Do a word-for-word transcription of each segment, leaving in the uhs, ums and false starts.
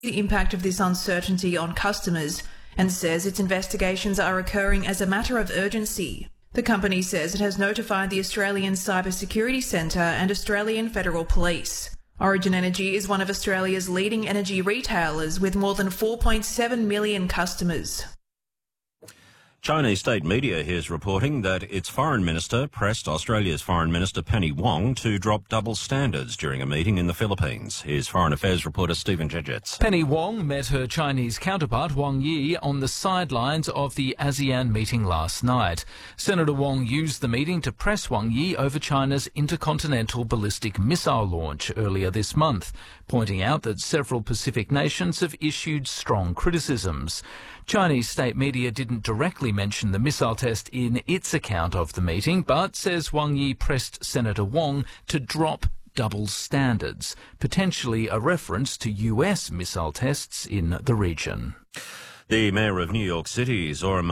the impact of this uncertainty on customers and says its investigations are occurring as a matter of urgency. The company says it has notified the Australian Cybersecurity Centre and Australian Federal Police. Origin Energy is one of Australia's leading energy retailers with more than four point seven million customers. Chinese state media is reporting that its foreign minister pressed Australia's Foreign Minister Penny Wong to drop double standards during a meeting in the Philippines. Here's Foreign Affairs reporter Stephen Jejets. Penny Wong met her Chinese counterpart Wang Yi on the sidelines of the ASEAN meeting last night. Senator Wong used the meeting to press Wang Yi over China's intercontinental ballistic missile launch earlier this month, pointing out that several Pacific nations have issued strong criticisms. Chinese state media didn't directly mention the missile test in its account of the meeting, but says Wang Yi pressed Senator Wong to drop double standards, potentially a reference to U S missile tests in the region. The Mayor of New York City, Zohran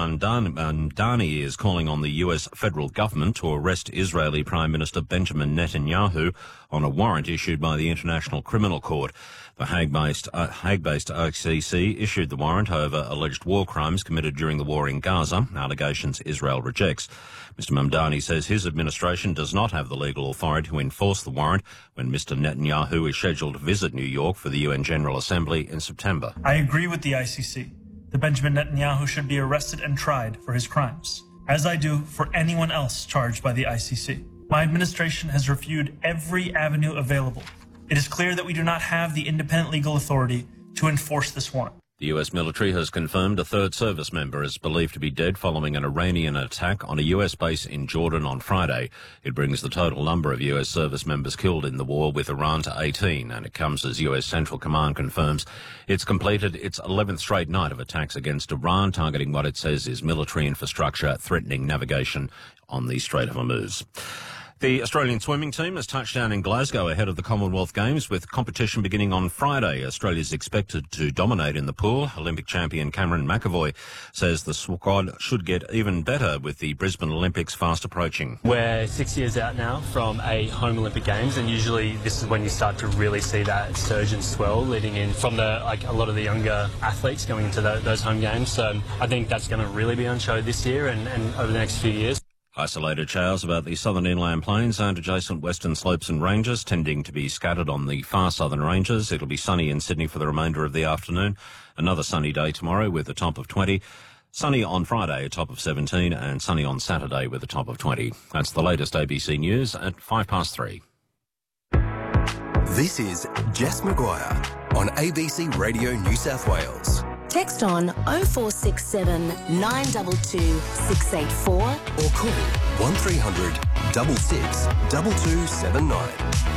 Mamdani, is calling on the U S federal government to arrest Israeli Prime Minister Benjamin Netanyahu on a warrant issued by the International Criminal Court. The Hague-based, uh, Hague-based I C C issued the warrant over alleged war crimes committed during the war in Gaza, allegations Israel rejects. Mister Mamdani says his administration does not have the legal authority to enforce the warrant when Mister Netanyahu is scheduled to visit New York for the U N General Assembly in September. I agree with the I C C that Benjamin Netanyahu should be arrested and tried for his crimes, as I do for anyone else charged by the I C C. My administration has reviewed every avenue available. It is clear that we do not have the independent legal authority to enforce this warrant. The U S military has confirmed a third service member is believed to be dead following an Iranian attack on a U S base in Jordan on Friday. It brings the total number of U S service members killed in the war with Iran to eighteen, and it comes as U S Central Command confirms it's completed its eleventh straight night of attacks against Iran, targeting what it says is military infrastructure, threatening navigation on the Strait of Hormuz. The Australian swimming team has touched down in Glasgow ahead of the Commonwealth Games, with competition beginning on Friday. Australia is expected to dominate in the pool. Olympic champion Cameron McAvoy says the squad should get even better with the Brisbane Olympics fast approaching. We're six years out now from a home Olympic Games, and usually this is when you start to really see that surge and swell leading in from the like a lot of the younger athletes going into the, those home games. So I think that's going to really be on show this year and, and over the next few years. Isolated showers about the southern inland plains and adjacent western slopes and ranges, tending to be scattered on the far southern ranges. It'll be sunny in Sydney for the remainder of the afternoon. Another sunny day tomorrow with a top of twenty. Sunny on Friday, a top of seventeen, and sunny on Saturday with a top of twenty. That's the latest A B C News at five past three. This is Jess Maguire on A B C Radio New South Wales. Text on oh four six seven, nine two two, six eight four or call one three hundred, six six, two two seven nine.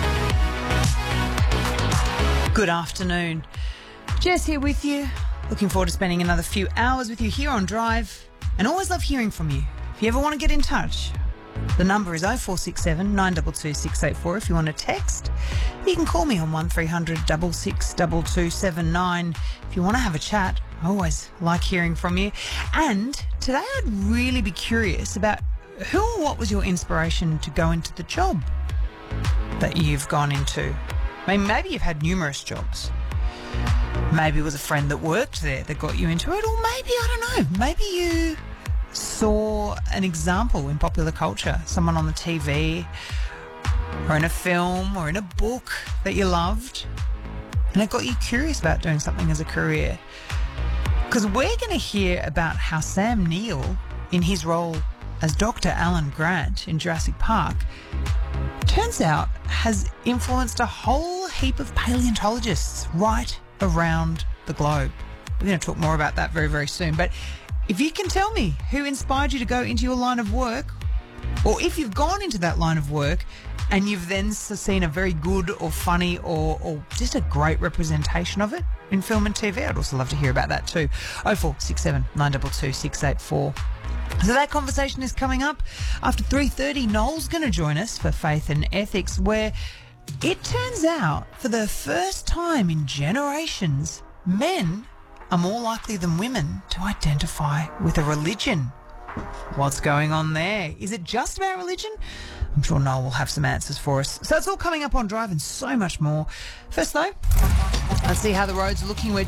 Good afternoon. Jess here with you. Looking forward to spending another few hours with you here on Drive, and always love hearing from you. If you ever want to get in touch, the number is oh four six seven, nine two two, six eight four. If you want to text, you can call me on one three hundred, six six, two two seven nine. If you want to have a chat, I always like hearing from you. And today I'd really be curious about who or what was your inspiration to go into the job that you've gone into. I mean, maybe you've had numerous jobs. Maybe it was a friend that worked there that got you into it, or maybe, I don't know, maybe you saw an example in popular culture, someone on the T V or in a film or in a book that you loved, and it got you curious about doing something as a career. Because we're going to hear about how Sam Neill, in his role as Doctor Alan Grant in Jurassic Park, turns out has influenced a whole heap of paleontologists right around the globe. We're going to talk more about that very, very soon. But if you can tell me who inspired you to go into your line of work, or if you've gone into that line of work and you've then seen a very good or funny or, or just a great representation of it in film and T V, I'd also love to hear about that too. oh four six seven, nine two two, six eight four. So that conversation is coming up after three thirty. Noel's going to join us for Faith and Ethics, where it turns out for the first time in generations, men are more likely than women to identify with a religion. What's going on there? Is it just about religion? I'm sure Noel will have some answers for us. So it's all coming up on Drive and so much more. First though, let's see how the roads are looking. We're